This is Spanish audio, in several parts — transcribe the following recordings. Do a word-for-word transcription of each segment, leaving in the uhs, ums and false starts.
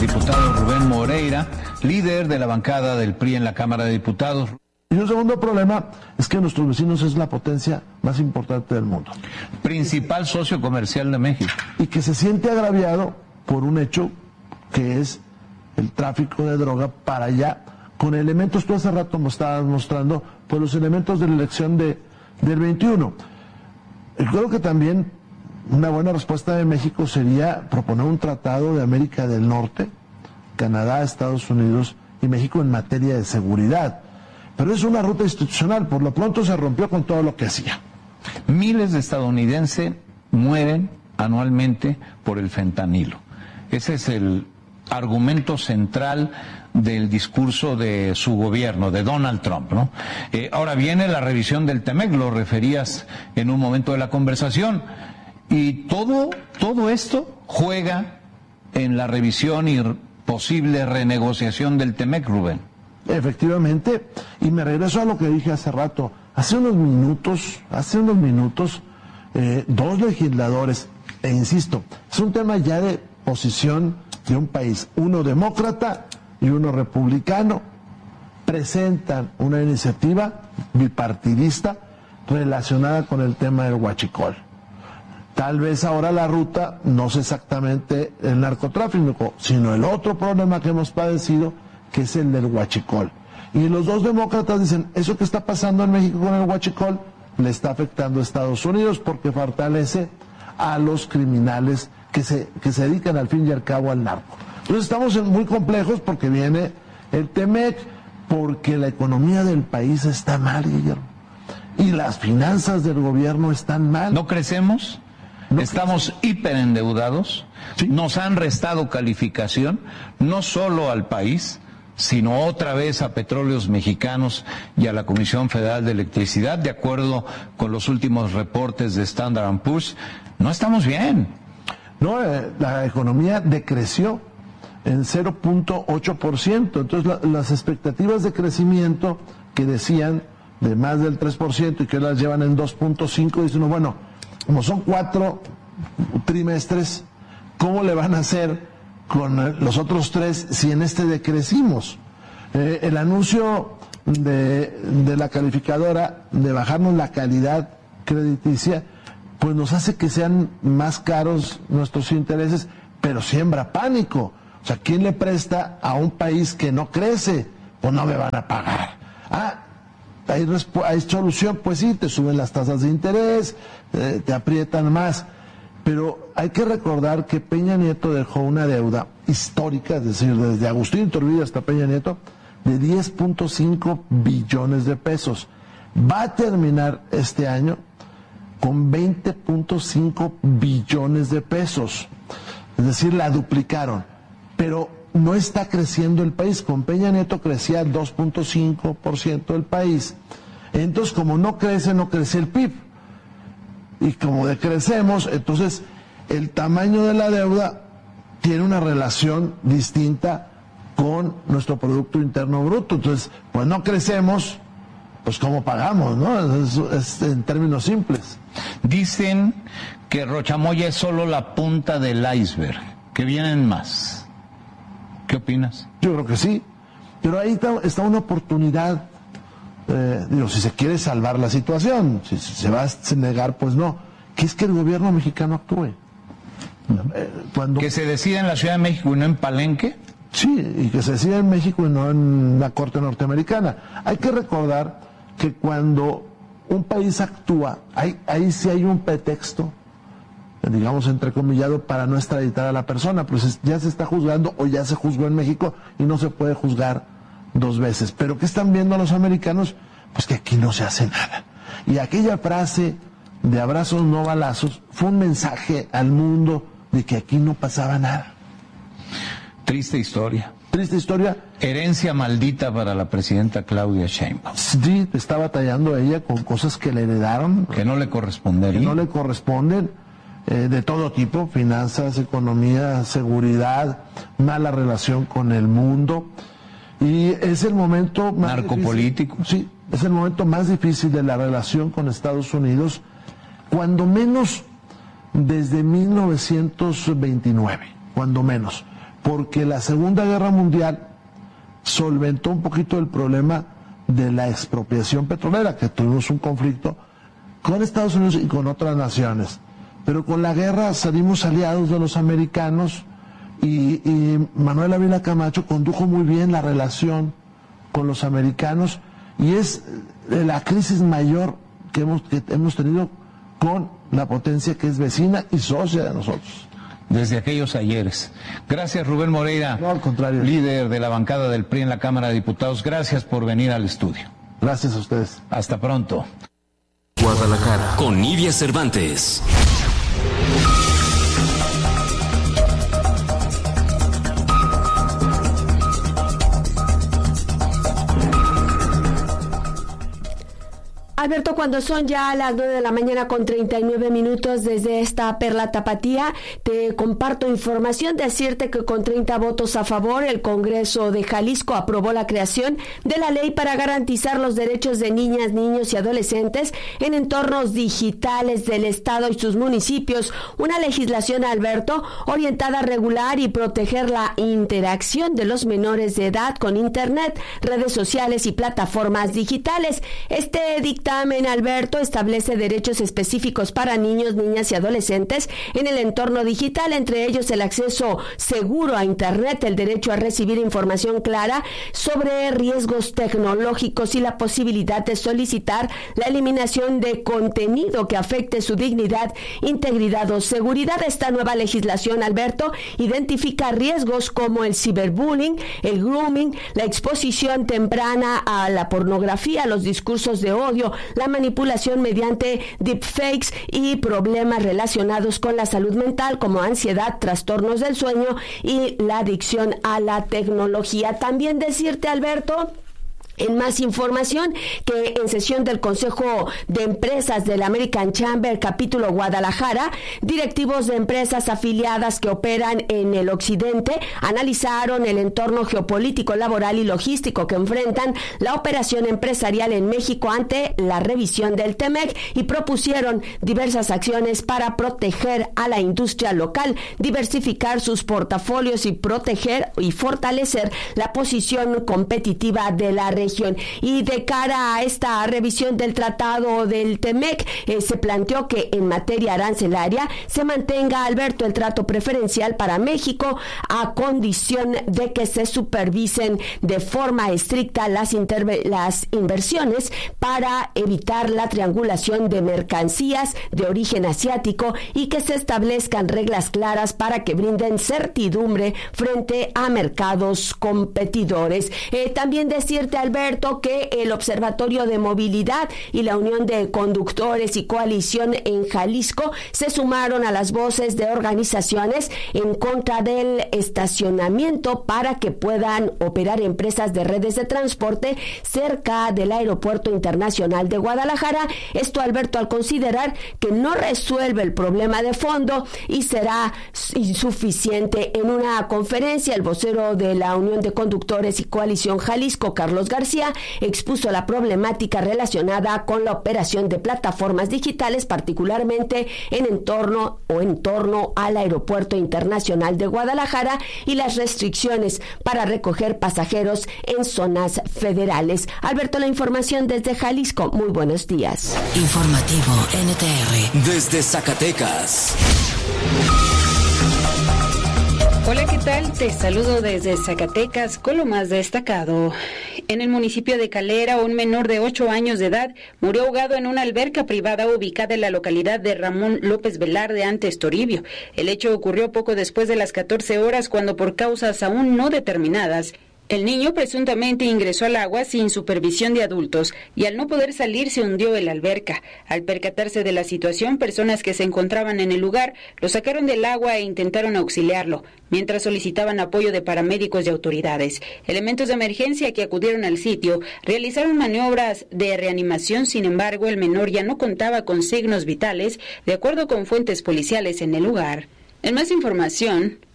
diputado Rubén Moreira, líder de la bancada del P R I en la Cámara de Diputados. Y un segundo problema es que nuestros vecinos es la potencia más importante del mundo. Principal socio comercial de México. Y que se siente agraviado por un hecho que es el tráfico de droga para allá, con elementos, tú hace rato me estabas mostrando, pues los elementos de la elección de, del veintiuno. Y creo que también una buena respuesta de México sería proponer un tratado de América del Norte, Canadá, Estados Unidos y México en materia de seguridad. Pero es una ruta institucional, por lo pronto se rompió con todo lo que hacía. Miles de estadounidenses mueren anualmente por el fentanilo. Ese es el argumento central del discurso de su gobierno, de Donald Trump, ¿no? Eh, ahora viene la revisión del TEMEC, lo referías en un momento de la conversación, y todo, todo esto juega en la revisión y posible renegociación del TEMEC, Rubén. Efectivamente, y me regreso a lo que dije hace rato. Hace unos minutos, hace unos minutos, eh, dos legisladores, e insisto, es un tema ya de posición de un país, uno demócrata y uno republicano, presentan una iniciativa bipartidista relacionada con el tema del huachicol. Tal vez ahora la ruta no es exactamente el narcotráfico, sino el otro problema que hemos padecido, que es el del huachicol. Y los dos demócratas dicen, eso que está pasando en México con el huachicol le está afectando a Estados Unidos porque fortalece a los criminales que se, que se dedican al fin y al cabo al narco. Entonces estamos en muy complejos porque viene el TEMEC, porque la economía del país está mal, Guillermo, y las finanzas del gobierno están mal. ¿No crecemos? No Estamos crecemos. hiperendeudados, ¿sí? Nos han restado calificación, no solo al país, sino otra vez a Petróleos Mexicanos y a la Comisión Federal de Electricidad, de acuerdo con los últimos reportes de Standard and Poor's. No estamos bien. No, eh, la economía decreció en cero punto ocho por ciento, entonces la, las expectativas de crecimiento que decían de más del tres por ciento y que las llevan en dos punto cinco, dicen, no, bueno, como son cuatro trimestres, ¿cómo le van a hacer con los otros tres si en este decrecimos? Eh, el anuncio de, de la calificadora de bajarnos la calidad crediticia, pues nos hace que sean más caros nuestros intereses, pero siembra pánico. O sea, ¿quién le presta a un país que no crece? Pues no me van a pagar. Ah, ¿hay, hay solución? Pues sí, te suben las tasas de interés, eh, te aprietan más. Pero hay que recordar que Peña Nieto dejó una deuda histórica, es decir, desde Agustín Iturbide hasta Peña Nieto, de diez punto cinco billones de pesos. Va a terminar este año con veinte punto cinco billones de pesos. Es decir, la duplicaron. Pero no está creciendo el país. Con Peña Nieto crecía dos punto cinco por ciento el país. Entonces, como no crece, no crece el P I B. Y como decrecemos, entonces el tamaño de la deuda tiene una relación distinta con nuestro Producto Interno Bruto. Entonces, pues no crecemos, pues ¿cómo pagamos, no? Es, es en términos simples. Dicen que Rochamoya es solo la punta del iceberg, que vienen más. ¿Qué opinas? Yo creo que sí, pero ahí está, está una oportunidad, eh, digo, si se quiere salvar la situación, si, si se va a negar, pues no, que es que el gobierno mexicano actúe. Eh, cuando... ¿Que se decida en la Ciudad de México y no en Palenque? Sí, y que se decida en México y no en la Corte Norteamericana. Hay que recordar que cuando un país actúa, ahí, ahí sí hay un pretexto, digamos entrecomillado, para no extraditar a la persona, pues ya se está juzgando o ya se juzgó en México y no se puede juzgar dos veces. Pero ¿qué están viendo los americanos? Pues que aquí no se hace nada. Y aquella frase de abrazos no balazos fue un mensaje al mundo de que aquí no pasaba nada. Triste historia. Triste historia. Herencia maldita para la presidenta Claudia Sheinbaum. Sí, está batallando ella con cosas que le heredaron. Que no le corresponderían. Que no le corresponden. Eh, de todo tipo, finanzas, economía, seguridad, mala relación con el mundo, y es el momento más narcopolítico. Difícil, sí, es el momento más difícil de la relación con Estados Unidos, cuando menos desde mil novecientos veintinueve, cuando menos, porque la Segunda Guerra Mundial solventó un poquito el problema de la expropiación petrolera, que tuvimos un conflicto con Estados Unidos y con otras naciones. Pero con la guerra salimos aliados de los americanos y, y Manuel Ávila Camacho condujo muy bien la relación con los americanos y es la crisis mayor que hemos, que hemos tenido con la potencia que es vecina y socia de nosotros. Desde aquellos ayeres. Gracias, Rubén Moreira. No, al contrario. Líder de la bancada del P R I en la Cámara de Diputados. Gracias por venir al estudio. Gracias a ustedes. Hasta pronto. Guadalajara. Con Nidia Cervantes. Alberto, cuando son ya las nueve de la mañana con treinta y nueve minutos desde esta Perla Tapatía, te comparto información, decirte que con treinta votos a favor, el Congreso de Jalisco aprobó la creación de la ley para garantizar los derechos de niñas, niños y adolescentes en entornos digitales del Estado y sus municipios. Una legislación, Alberto, orientada a regular y proteger la interacción de los menores de edad con Internet, redes sociales y plataformas digitales. Este dictamen, Alberto, establece derechos específicos para niños, niñas y adolescentes en el entorno digital, entre ellos el acceso seguro a Internet, el derecho a recibir información clara sobre riesgos tecnológicos y la posibilidad de solicitar la eliminación de contenido que afecte su dignidad, integridad o seguridad. Esta nueva legislación, Alberto, identifica riesgos como el ciberbullying, el grooming, la exposición temprana a la pornografía, los discursos de odio, la manipulación mediante deepfakes y problemas relacionados con la salud mental como ansiedad, trastornos del sueño y la adicción a la tecnología. También decirte, Alberto, en más información, que en sesión del Consejo de Empresas del American Chamber Capítulo Guadalajara, directivos de empresas afiliadas que operan en el occidente analizaron el entorno geopolítico, laboral y logístico que enfrentan la operación empresarial en México ante la revisión del T M E C y propusieron diversas acciones para proteger a la industria local, diversificar sus portafolios y proteger y fortalecer la posición competitiva de la región. Y de cara a esta revisión del tratado del T M E C, eh, se planteó que en materia arancelaria se mantenga, Alberto, el trato preferencial para México a condición de que se supervisen de forma estricta las, interve- las inversiones para evitar la triangulación de mercancías de origen asiático y que se establezcan reglas claras para que brinden certidumbre frente a mercados competidores. Eh, también decirte, Alberto, que el Observatorio de Movilidad y la Unión de Conductores y Coalición en Jalisco se sumaron a las voces de organizaciones en contra del estacionamiento para que puedan operar empresas de redes de transporte cerca del Aeropuerto Internacional de Guadalajara. Esto, Alberto, al considerar que no resuelve el problema de fondo y será insuficiente. En una conferencia, el vocero de la Unión de Conductores y Coalición Jalisco, Carlos García, expuso la problemática relacionada con la operación de plataformas digitales, particularmente en entorno o en torno al Aeropuerto Internacional de Guadalajara y las restricciones para recoger pasajeros en zonas federales. Alberto, la información desde Jalisco. Muy buenos días. Informativo N T R desde Zacatecas. Hola, ¿qué tal? Te saludo desde Zacatecas con lo más destacado. En el municipio de Calera, un menor de ocho años de edad murió ahogado en una alberca privada ubicada en la localidad de Ramón López Velarde, antes Toribio. El hecho ocurrió poco después de las catorce horas, cuando por causas aún no determinadas, el niño presuntamente ingresó al agua sin supervisión de adultos y al no poder salir se hundió en la alberca. Al percatarse de la situación, personas que se encontraban en el lugar lo sacaron del agua e intentaron auxiliarlo, mientras solicitaban apoyo de paramédicos y autoridades. Elementos de emergencia que acudieron al sitio realizaron maniobras de reanimación, sin embargo, el menor ya no contaba con signos vitales, de acuerdo con fuentes policiales en el lugar. En más información,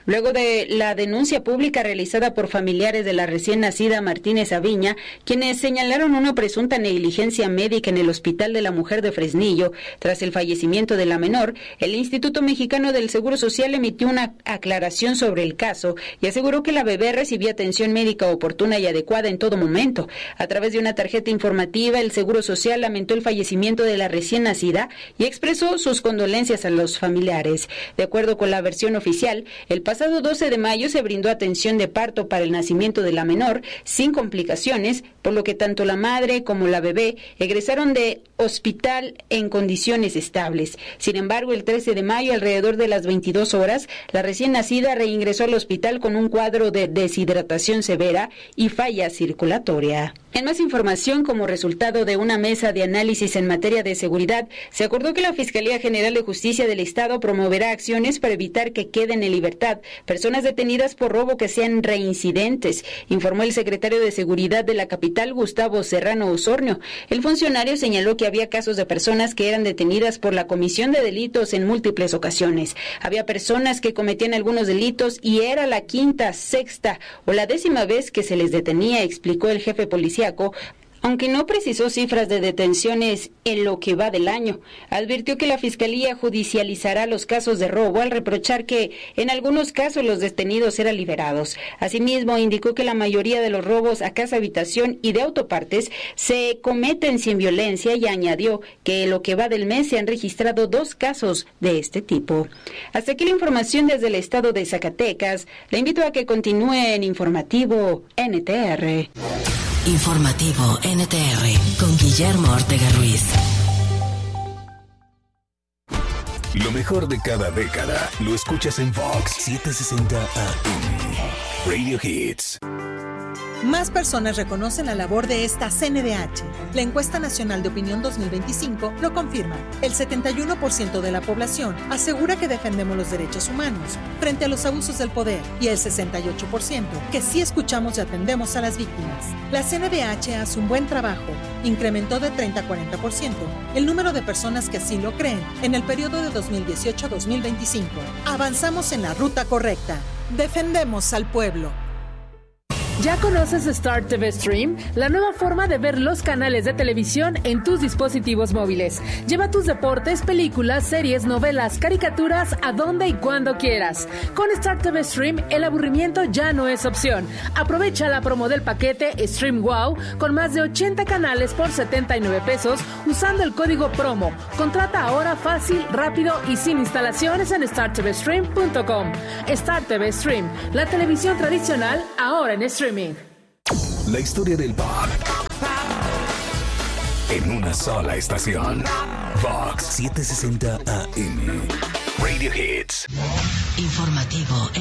luego de la denuncia pública realizada por familiares de la recién nacida Martínez Aviña, quienes señalaron una presunta negligencia médica en el Hospital de la Mujer de Fresnillo. Tras el fallecimiento de la menor, el Instituto Mexicano del Seguro Social emitió una aclaración sobre el caso y aseguró que la bebé recibía atención médica oportuna y adecuada en todo momento. A través de una tarjeta informativa, el Seguro Social lamentó el fallecimiento de la recién nacida y expresó sus condolencias a los familiares. De acuerdo con la versión oficial, el pasado doce de mayo se brindó atención de parto para el nacimiento de la menor sin complicaciones, por lo que tanto la madre como la bebé egresaron de hospital en condiciones estables. Sin embargo, el trece de mayo, alrededor de las veintidós horas, la recién nacida reingresó al hospital con un cuadro de deshidratación severa y falla circulatoria. En más información, como resultado de una mesa de análisis en materia de seguridad, se acordó que la Fiscalía General de Justicia del Estado promoverá acciones para evitar que queden en libertad personas detenidas por robo que sean reincidentes, informó el secretario de Seguridad de la capital, Gustavo Serrano Osornio. El funcionario señaló que había casos de personas que eran detenidas por la comisión de delitos en múltiples ocasiones. Había personas que cometían algunos delitos y era la quinta, sexta o la décima vez que se les detenía, explicó el jefe policial. Aunque no precisó cifras de detenciones en lo que va del año, advirtió que la Fiscalía judicializará los casos de robo al reprochar que en algunos casos los detenidos eran liberados. Asimismo, indicó que la mayoría de los robos a casa habitación y de autopartes se cometen sin violencia y añadió que en lo que va del mes se han registrado dos casos de este tipo. Hasta aquí la información desde el estado de Zacatecas. Le invito a que continúe en Informativo N T R. Informativo N T R con Guillermo Ortega Ruiz. Lo mejor de cada década lo escuchas en Vox setecientos sesenta A M. Radio Hits. Más personas reconocen la labor de esta C N D H. La encuesta nacional de opinión dos mil veinticinco lo confirma. El setenta y uno por ciento de la población asegura que defendemos los derechos humanos frente a los abusos del poder y el sesenta y ocho por ciento que sí escuchamos y atendemos a las víctimas. La C N D H hace un buen trabajo. Incrementó de treinta a cuarenta por ciento el número de personas que así lo creen en el periodo de dos mil dieciocho a dos mil veinticinco. Avanzamos en la ruta correcta. Defendemos al pueblo. ¿Ya conoces Star T V Stream? La nueva forma de ver los canales de televisión en tus dispositivos móviles. Lleva tus deportes, películas, series, novelas, caricaturas a donde y cuando quieras. Con Star T V Stream, el aburrimiento ya no es opción. Aprovecha la promo del paquete Stream Wow con más de ochenta canales por setenta y nueve pesos usando el código promo. Contrata ahora fácil, rápido y sin instalaciones en star t v stream punto com. Star T V Stream, la televisión tradicional ahora en streaming. La historia del pop en una sola estación. Vox setecientos sesenta A M. Radio Hits. Informativo